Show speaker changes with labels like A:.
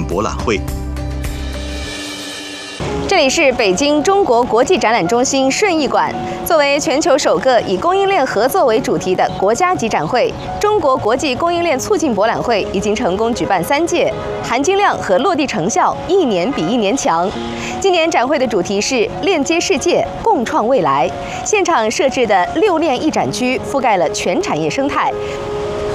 A: 博览会。
B: 这里是北京中国国际展览中心顺义馆。作为全球首个以供应链合作为主题的国家级展会，中国国际供应链促进博览会已经成功举办3届，含金量和落地成效一年比一年强。今年展会的主题是链接世界，共创未来。现场设置的6链一展区覆盖了全产业生态。